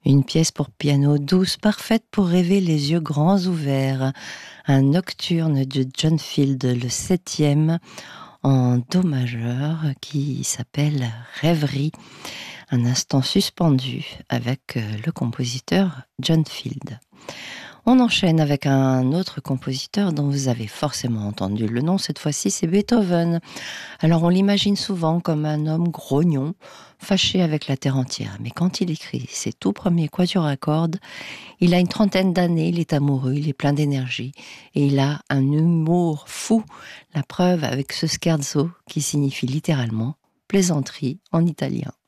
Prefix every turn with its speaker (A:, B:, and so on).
A: Une pièce pour piano douce, parfaite pour rêver les yeux grands ouverts. Un nocturne de John Field, le 7e, en do majeur, qui s'appelle Rêverie. Un instant suspendu avec le compositeur John Field. On enchaîne avec un autre compositeur dont vous avez forcément entendu le nom, cette fois-ci c'est Beethoven. Alors on l'imagine souvent comme un homme grognon, fâché avec la terre entière. Mais quand il écrit ses tout premiers quatuors à cordes, il a une trentaine d'années, il est amoureux, il est plein d'énergie et il a un humour fou. La preuve avec ce scherzo qui signifie littéralement plaisanterie en italien.